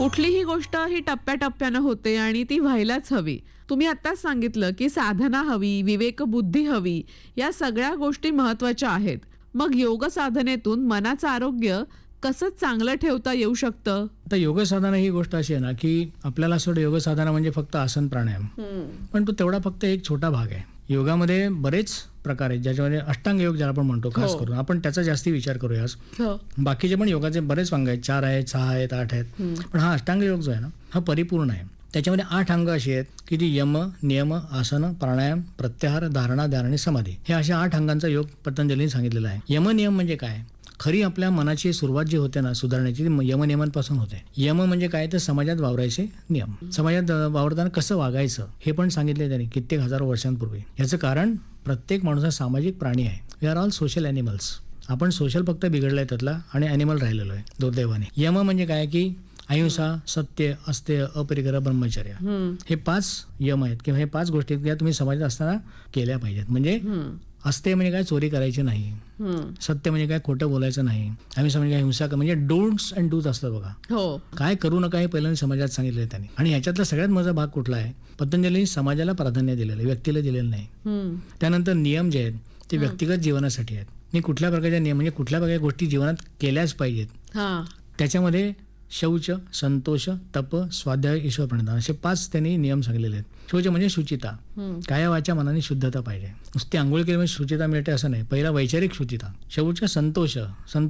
कुठलीही गोष्ट ही टप्प्याटप्प्यानं होते आणि ती व्हायलाच हवी. तुम्ही आत्ताच सांगितलं की साधना हवी, विवेकबुद्धी हवी, या सगळ्या गोष्टी महत्त्वाच्या आहेत. मग योग साधनेतून मनाचं आरोग्य कसं चांगलं ठेवता येऊ शकतं? तर योग साधना ही गोष्ट अशी आहे ना, की आपल्याला असं वाटतं योग साधना म्हणजे फक्त आसन प्राणायाम, पण तो तेवढा फक्त एक छोटा भाग आहे. योगामध्ये बरेच प्रकार आहेत, ज्याच्यामध्ये अष्टांग योग ज्याला आपण म्हणतो, खास करून आपण त्याचा जास्ती विचार करूया आज. बाकीचे पण योगाचे बरेच अंग आहेत, 4 आहेत, 6 आहेत, 8 आहेत, पण हा अष्टांग योग जो आहे ना, हा परिपूर्ण आहे. त्याच्यामध्ये 8 अंग अशी आहेत की जी यम, नियम, आसन, प्राणायाम, प्रत्याहार, धारणा, ध्यान आणि समाधी, हे अशा 8 अंगांचा योग पतंजलीने सांगितलेला आहे. यम नियम म्हणजे काय? खरी आपल्या मनाची सुरुवात जी होते ना सुधारण्याची, यमनियमांपासून होते. यम म्हणजे काय? तर समाजात वावरायचे नियम. समाजात वावरताना कसं वागायचं हे पण सांगितले त्यांनी कित्येक हजारो वर्षांपूर्वी. याचं कारण प्रत्येक माणूस हा सामाजिक प्राणी आहे. We R all social animals. आपण सोशल फक्त बिघडलाय त्यातला आणि ॲनिमल राहिलेलो आहे दुर्दैवाने. यम म्हणजे काय? की अहिंसा, सत्य, अस्तेय, अपरिग्रह, ब्रह्मचर्य, हे 5 यम आहेत किंवा हे 5 गोष्टी ज्या तुम्ही समाजात असताना केल्या पाहिजेत. म्हणजे अस्तेय म्हणजे काय? चोरी करायची नाही. सत्य म्हणजे काय? खोटं बोलायचं नाही. अहिंसा म्हणजे काय? हिंसा म्हणजे डोंट्स अँड डूज असतं बघा. काय करू नका हे पहिल्यांदा समाजात सांगितलं त्यांनी. आणि ह्याच्यातला सगळ्यात माझा भाग कुठला आहे? पतंजलीने समाजाला प्राधान्य दिलेलं आहे, व्यक्तीला दिलेलं नाही. त्यानंतर नियम जे आहेत ते व्यक्तिगत जीवनासाठी आहेत. मी कुठल्या प्रकारचे नियम म्हणजे कुठल्या प्रकारच्या गोष्टी जीवनात केल्याच पाहिजेत. त्याच्यामध्ये शौच, संतोष, तप, स्वाध्याय, ईश्वर प्रणिधान, असे 5 त्यांनी नियम सांगलेले आहेत. शौच म्हणजे शुचिता, काया वाचा मनाने शुद्धता पाहिजे. नुसती आंघोळ केली म्हणजे शुचिता मिळते असं नाही. पहिला वैचारिक शुचिता. शौच संतोष